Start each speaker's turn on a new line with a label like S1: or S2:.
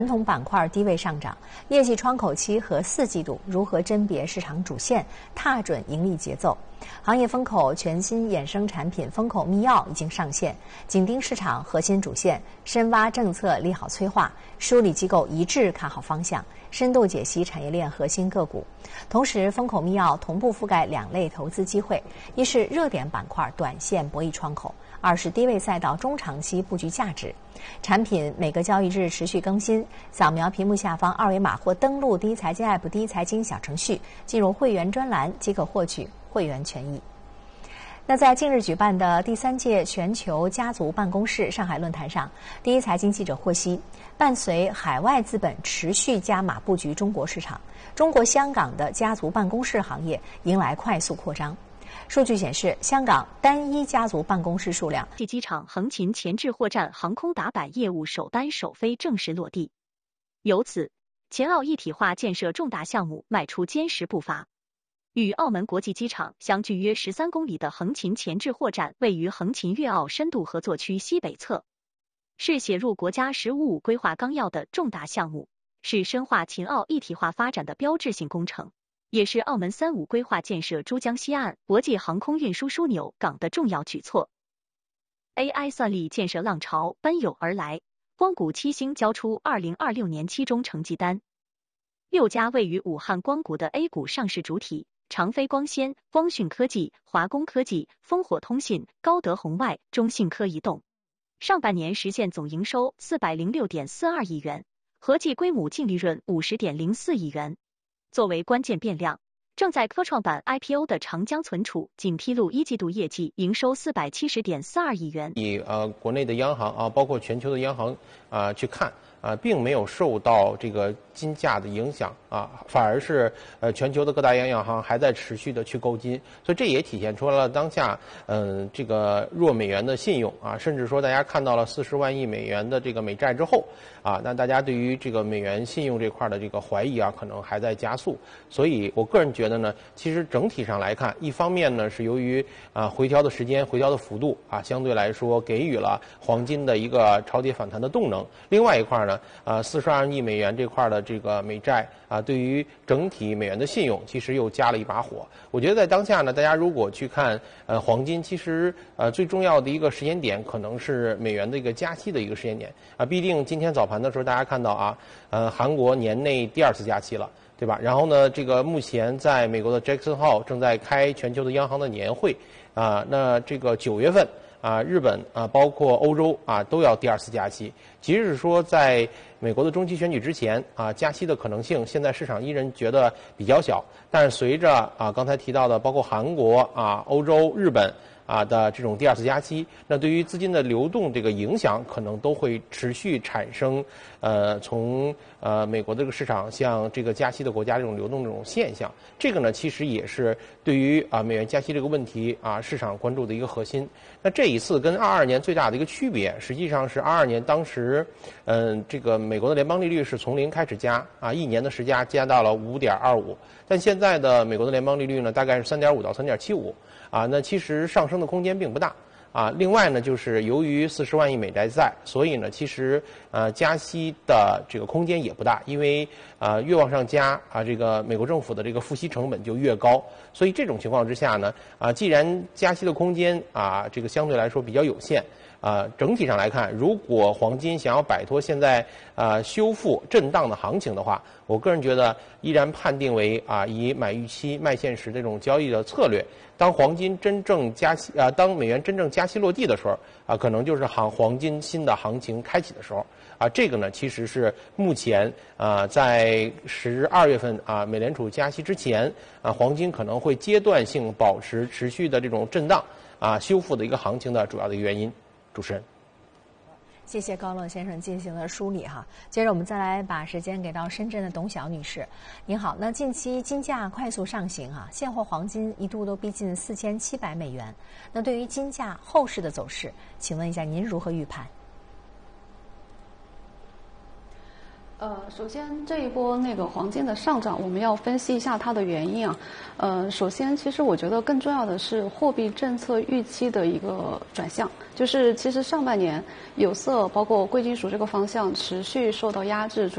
S1: 传统板块低位上涨，业绩窗口期和4季度如何甄别市场主线，踏准盈利节奏。行业风口全新衍生产品风口密钥已经上线，紧盯市场核心主线，深挖政策利好催化，梳理机构一致看好方向，深度解析产业链核心个股。同时，风口密钥同步覆盖2类投资机会：一是热点板块短线博弈窗口；2是低位赛道中长期布局价值。产品每个交易日持续更新，扫描屏幕下方2维码或登录第一财经 App 第一财经小程序，进入会员专栏即可获取会员权益。那在近日举办的第3届全球家族办公室上海论坛上，第一财经记者获悉，伴随海外资本持续加码布局中国市场，中国香港的家族办公室行业迎来快速扩张。数据显示，香港单一家族办公室数量，
S2: 机场横琴前置货站航空打板业务首单首飞正式落地，由此，前澳一体化建设重大项目迈出坚实步伐。与澳门国际机场相距约13公里的横琴前置货站，位于横琴粤澳深度合作区西北侧，是写入国家“十五五”规划纲要的重大项目，是深化秦澳一体化发展的标志性工程。也是澳门3-5规划建设珠江西岸国际航空运输枢纽港的重要举措。AI 算力建设浪潮奔涌而来，光谷7星交出2026年期中成绩单。6家位于武汉光谷的 A 股上市主体，长飞光纤、光讯科技、华工科技、烽火通信、高德红外、中信科移动，上半年实现总营收406.42亿元，合计规模净利润50.04亿元。作为关键变量，正在科创板 IPO 的长江存储仅披露1季度业绩营收470.42亿元。
S3: 以国内的央行包括全球的央行去看并没有受到这个金价的影响反而是全球的各大央行还在持续的去购金，所以这也体现出了当下这个弱美元的信用甚至说大家看到了40万亿美元的这个美债之后那大家对于这个美元信用这块的这个怀疑可能还在加速。所以我个人觉得呢，其实整体上来看，一方面呢是由于回调的时间、回调的幅度相对来说给予了黄金的一个超跌反弹的动能。另外一块呢42亿美元这块的这个美债对于整体美元的信用其实又加了一把火。我觉得在当下呢，大家如果去看黄金，其实最重要的一个时间点可能是美元的一个加息的一个时间点毕竟今天早盘的时候大家看到韩国年内第2次加息了，对吧？然后呢，这个目前在美国的 Jackson Hole 正在开全球的央行的年会那这个9月份日本包括欧洲都要第2次加息。即使说在美国的中期选举之前加息的可能性，现在市场依然觉得比较小。但是随着刚才提到的包括韩国欧洲、日本的这种第2次加息，那对于资金的流动这个影响可能都会持续产生从美国这个市场向这个加息的国家这种流动这种现象。这个呢其实也是对于美元加息这个问题市场关注的一个核心。那这一次跟22年最大的一个区别，实际上是22年当时这个美国的联邦利率是从0开始加1年的时加到了5.25%，但现在的美国的联邦利率呢大概是3.5到3.75%那其实上升的空间并不大另外呢，就是由于40万亿美债在，所以呢，其实加息的这个空间也不大，因为越往上加这个美国政府的这个付息成本就越高，所以这种情况之下呢既然加息的空间这个相对来说比较有限整体上来看，如果黄金想要摆脱现在修复震荡的行情的话，我个人觉得依然判定为以买预期卖现实这种交易的策略。当黄金真正加息当美元真正加息落地的时候可能就是黄金新的行情开启的时候这个呢其实是目前在12月份美联储加息之前黄金可能会阶段性保持持续的这种震荡修复的一个行情的主要的一个原因。主持人，
S1: 谢谢高乐先生进行了梳理哈。接着我们再来把时间给到深圳的董晓女士。您好，那近期金价快速上行现货黄金一度都逼近4700美元。那对于金价后市的走势，请问一下您如何预判？
S4: 首先这一波那个黄金的上涨，我们要分析一下它的原因啊。首先，其实我觉得更重要的是货币政策预期的一个转向，就是其实上半年有色包括贵金属这个方向持续受到压制。